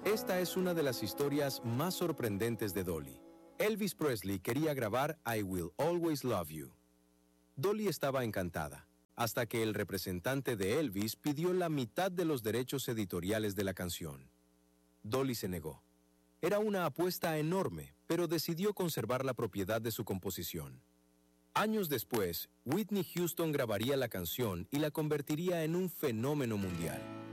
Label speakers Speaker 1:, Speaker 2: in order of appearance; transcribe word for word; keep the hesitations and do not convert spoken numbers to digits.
Speaker 1: Esta es una de las historias más sorprendentes de Dolly. Elvis Presley quería grabar I Will Always Love You. Dolly estaba encantada, hasta que el representante de Elvis pidió la mitad de los derechos editoriales de la canción. Dolly se negó. Era una apuesta enorme, pero decidió conservar la propiedad de su composición. Años después, Whitney Houston grabaría la canción y la convertiría en un fenómeno mundial.